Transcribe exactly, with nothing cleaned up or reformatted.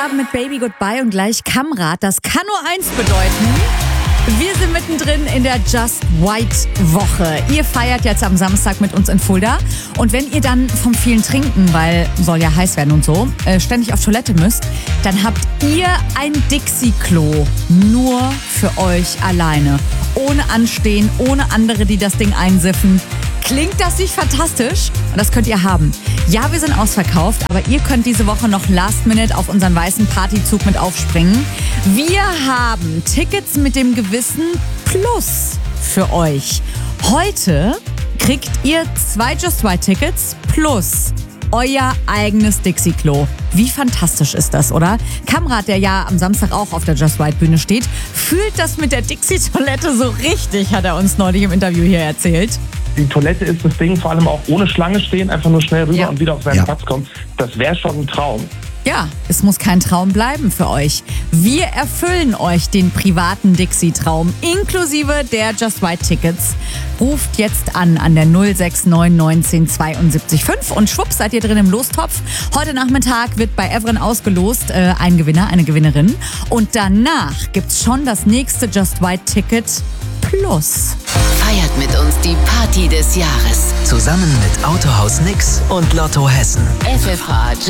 Abend mit Baby Goodbye und gleich Kammrat. Das kann nur eins bedeuten. Wir sind mittendrin in der Just White Woche. Ihr feiert jetzt am Samstag mit uns in Fulda. Und wenn ihr dann vom vielen Trinken, weil soll ja heiß werden und so, äh, ständig auf Toilette müsst, dann habt ihr ein Dixie-Klo nur für euch alleine. Ohne Anstehen, ohne andere, die das Ding einsiffen. Klingt das nicht fantastisch? Und das könnt ihr haben. Ja, wir sind ausverkauft, aber ihr könnt diese Woche noch Last Minute auf unseren weißen Partyzug mit aufspringen. Wir haben Tickets mit dem gewissen Plus für euch. Heute kriegt ihr zwei Just White Tickets plus euer eigenes Dixie-Klo. Wie fantastisch ist das, oder? Kammrat, der ja am Samstag auch auf der Just White Bühne steht, fühlt das mit der Dixie-Toilette so richtig, hat er uns neulich im Interview hier erzählt. Die Toilette ist das Ding, vor allem auch ohne Schlange stehen, einfach nur schnell rüber Ja. und wieder auf seinen Ja. Platz kommen. Das wäre schon ein Traum. Ja, es muss kein Traum bleiben für euch. Wir erfüllen euch den privaten Dixie-Traum inklusive der Just White Tickets. Ruft jetzt an an der null sechs neun neunzehn zweiundsiebzig fünf und schwupps seid ihr drin im Lostopf. Heute Nachmittag wird bei Evren ausgelost äh, ein Gewinner, eine Gewinnerin. Und danach gibt's schon das nächste Just White Ticket plus. Feiert mit uns die Party des Jahres. Zusammen mit Autohaus Nix und Lotto Hessen. F F H